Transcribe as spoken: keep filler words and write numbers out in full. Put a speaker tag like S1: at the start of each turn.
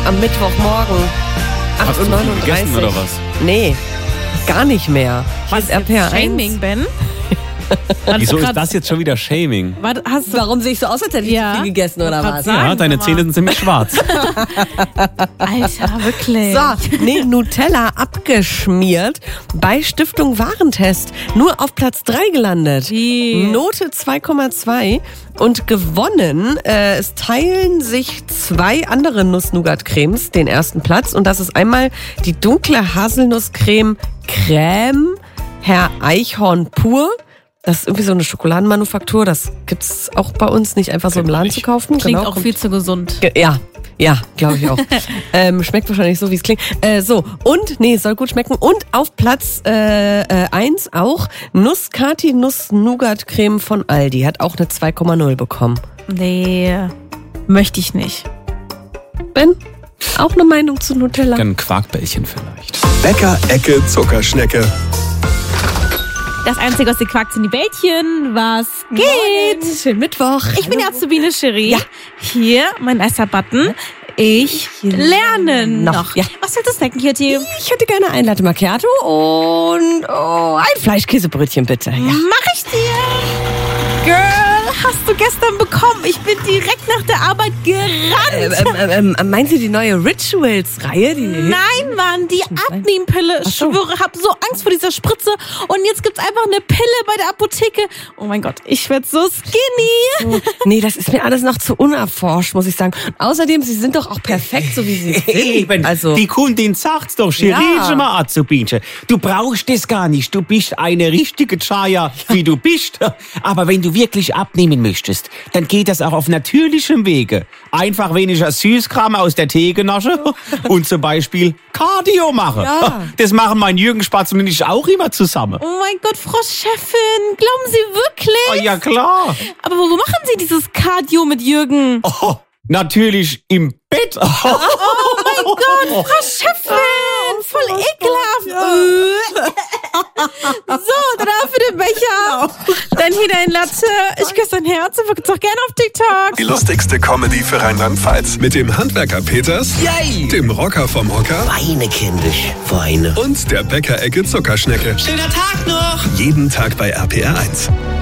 S1: am Mittwochmorgen. acht Uhr neununddreißig.
S2: Gegessen oder was?
S1: Nee, gar nicht mehr. Hier ist R P R eins.
S3: Shaming, Ben?
S2: Wieso ist das jetzt schon wieder Shaming?
S3: Warte, hast du,
S1: Warum sehe ich so aus, als hätte ich
S3: Ja.
S1: zu viel gegessen oder
S3: Wollte
S1: was?
S3: grad sagen.
S2: Ja, deine Zähne sind ziemlich schwarz.
S3: Alter, wirklich.
S1: So, nee, Nutella abgeschmiert bei Stiftung Warentest. Nur auf Platz drei gelandet.
S3: Wie?
S1: Note zwei Komma zwei und gewonnen. Äh, es teilen sich zwei andere Nuss-Nougat-Cremes den ersten Platz. Und das ist einmal die dunkle Haselnusscreme Crème Herr Eichhorn pur. Das ist irgendwie so eine Schokoladenmanufaktur. Das gibt's auch bei uns nicht einfach so im Laden zu kaufen.
S3: Klingt
S1: Genau,
S3: auch
S1: kommt-
S3: viel zu gesund.
S1: Ge- Ja, ja, glaube ich auch. ähm, schmeckt wahrscheinlich so, wie es klingt. Äh, so, und, nee, soll gut schmecken. Und auf Platz äh, äh, eins auch Nuss-Kati Nuss-Nougat-Creme von Aldi. Hat auch eine zwei Komma null bekommen.
S3: Nee, möchte ich nicht.
S1: Ben, auch eine Meinung zu Nutella?
S2: Ein Quarkbällchen vielleicht.
S4: Bäcker-Ecke Zuckerschnecke.
S3: Das Einzige, was ihr quackt, sind die Bällchen. Was geht?
S1: Schönen Mittwoch.
S3: Ich bin die Azubine Cherie. Ja. Hier, mein erster Button. Ich lerne noch.
S1: noch, ja.
S3: Was willst du snacken, Kitty?
S1: Ich hätte gerne ein Latte Macchiato und oh, ein Fleischkäsebrötchen, bitte. Ja.
S3: Mach ich dir. Girl, hast du gestern bekommen. Ich bin direkt nach der Arbeit gerannt.
S1: Ähm, ähm, ähm, meinen Sie die neue Rituals-Reihe? Die
S3: Nein, Mann, die Abnehmpille. Ich
S1: so.
S3: schwöre, hab so Angst vor dieser Spritze. Und jetzt gibt's einfach eine Pille bei der Apotheke. Oh mein Gott, ich werd so skinny.
S1: Nee, das ist mir alles noch zu unerforscht, muss ich sagen. Außerdem, Sie sind doch auch perfekt, so wie Sie sind.
S5: Eben,
S1: Also,
S5: die Kundin sagt's doch, Cherie,
S1: Ja.
S5: mal Azubinchen. Du brauchst es gar nicht, du bist eine richtige Chaya, wie du bist. Aber wenn du wirklich abnehmen möchtest, dann geht das auch auf natürlichem Wege. Einfach weniger Süßkram aus der Tegenasche und zum Beispiel Cardio machen.
S1: Ja.
S5: Das machen mein Jürgen Spatz und ich auch immer zusammen.
S3: Oh mein Gott, Frau Chefin, glauben Sie wirklich?
S5: Oh, ja klar.
S3: Aber wo machen Sie dieses Cardio mit Jürgen?
S5: Oh, natürlich im Bett.
S3: Oh mein Gott, Frau Chefin, voll ekelhaft. So, danach für den Becher. Dann hier dein Latte. Ich küsse dein Herz und vergib's auch gerne auf TikTok.
S4: Die lustigste Comedy für Rheinland-Pfalz. Mit dem Handwerker Peters,
S6: Yay!
S4: dem Rocker vom Hocker
S6: Weine, kindisch, Weine.
S4: und der Bäcker-Ecke Zuckerschnecke.
S6: Schöner Tag noch!
S4: Jeden Tag bei R P R eins.